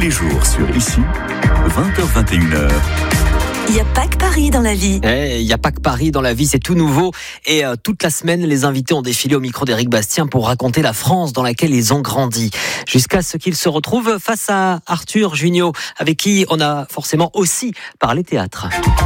les jours sur Ici, 20h-21h. Il n'y a pas que Paris dans la vie. Il n'y a pas que Paris dans la vie, c'est tout nouveau. Et toute la semaine, les invités ont défilé au micro d'Éric Bastien pour raconter la France dans laquelle ils ont grandi. Jusqu'à ce qu'ils se retrouvent face à Arthur Jugnot, avec qui on a forcément aussi parlé théâtre.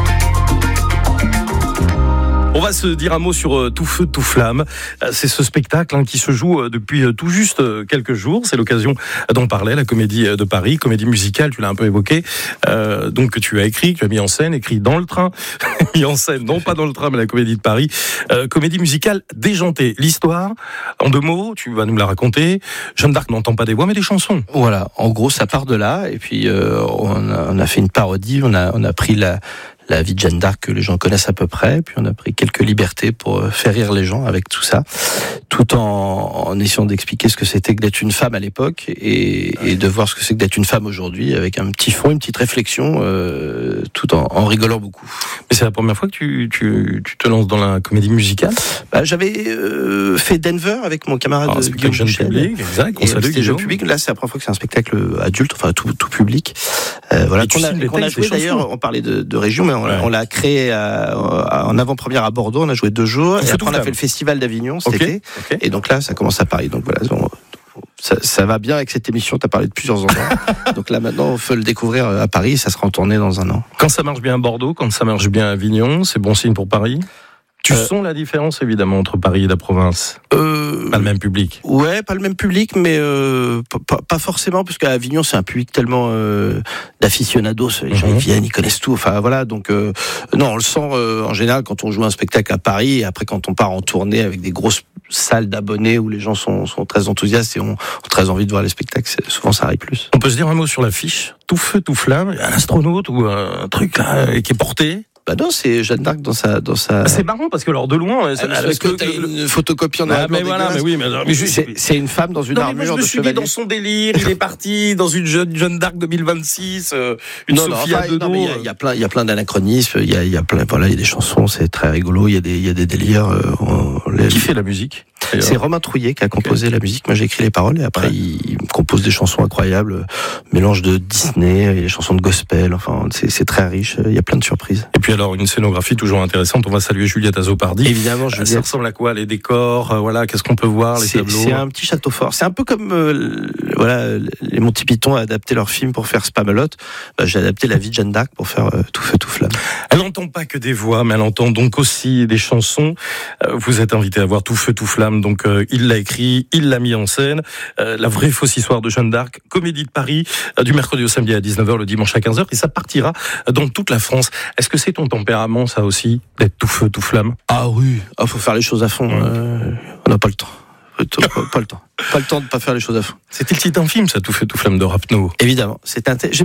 On va se dire un mot sur Tout feu, tout flamme. C'est ce spectacle qui se joue depuis tout juste quelques jours. C'est l'occasion d'en parler. La Comédie de Paris, comédie musicale, tu l'as un peu évoqué. Donc que tu as écrit, que tu as mis en scène, écrit dans le train, mis en scène, non pas dans le train, mais la Comédie de Paris. Comédie musicale déjantée. L'histoire, en 2 mots, tu vas nous la raconter. Jeanne d'Arc n'entend pas des voix, mais des chansons. Voilà, en gros, ça part de là. Et puis, on a fait une parodie. On a pris la vie de Jeanne d'Arc que les gens connaissent à peu près, puis on a pris quelques libertés pour faire rire les gens avec tout ça, tout en essayant d'expliquer ce que c'était que d'être une femme à l'époque et de voir ce que c'est que d'être une femme aujourd'hui, avec un petit fond, une petite réflexion, tout en rigolant beaucoup. Mais c'est la première fois que tu te lances dans la comédie musicale ? J'avais fait Denver avec mon camarade Guillaume jeune public, exact. On salue jeune public. Là, c'est la première fois que c'est un spectacle adulte, enfin tout public. Voilà, qu'on a joué d'ailleurs. On parlait de région, mais on l'a créé en avant-première à Bordeaux. On a joué 2 jours. Et après, on a fait le festival d'Avignon cet été. Okay. Et donc là, ça commence à Paris. Donc voilà, ça va bien avec cette émission. Tu as parlé de plusieurs endroits. Donc là, maintenant, on peut le découvrir à Paris. Et ça sera en tournée dans 1 an. Quand ça marche bien à Bordeaux, quand ça marche bien à Avignon, c'est bon signe pour Paris ? Tu sens la différence, évidemment, entre Paris et la province ? Pas le même public. Ouais, pas le même public, mais pas forcément, parce qu'à Avignon, c'est un public tellement d'aficionados. Les gens, ils viennent, ils connaissent tout. Enfin, voilà. Donc, non, on le sent en général quand on joue un spectacle à Paris, et après, quand on part en tournée avec des grosses salles d'abonnés où les gens sont très enthousiastes et ont très envie de voir les spectacles. Souvent, ça arrive plus. On peut se dire un mot sur l'affiche ? Tout feu, tout flamme. Il y a un astronaute ou un truc là, qui est porté ? Non, c'est Jeanne d'Arc dans sa. C'est marrant parce que alors de loin, parce que t'as une photocopie en arrière. Mais voilà, mais oui, mais c'est une femme dans une armure de chevalier. Je me suis mis dans son délire. Il est parti dans une Jeanne d'Arc 2026, une Sophia Dedot. Il y a plein d'anachronismes. Il y a plein. Voilà, il y a des chansons, c'est très rigolo. Il y a des délires. Qui fait la musique ? C'est Romain Trouillet qui a composé la musique. Moi, j'ai écrit les paroles et après, il compose des chansons incroyables, mélange de Disney et des chansons de gospel. Enfin, c'est très riche. Il y a plein de surprises. Et puis alors, une scénographie toujours intéressante. On va saluer Juliette Azopardi. Évidemment, Juliette. Ça ressemble à quoi ? Les décors, voilà, qu'est-ce qu'on peut voir, les tableaux ? C'est un petit château fort. C'est un peu comme, les Monty Python ont adapté leur film pour faire Spamalot. J'ai adapté la vie de Jeanne d'Arc pour faire Tout feu, tout flamme. Elle n'entend pas que des voix, mais elle entend donc aussi des chansons. Vous êtes invité à voir Tout feu, tout flamme. Donc, il l'a écrit, il l'a mis en scène. La vraie fausse histoire de Jeanne d'Arc, Comédie de Paris, du mercredi au samedi à 19h, le dimanche à 15h. Et ça partira dans toute la France. Est-ce que c'est ton tempérament, ça aussi, d'être tout feu, tout flamme ? Ah oui, faut faire les choses à fond. On n'a pas le temps. Pas le temps de pas faire les choses à fond. C'était le titre d'un film, ça, Tout feu, tout flamme de Rapneau. Évidemment.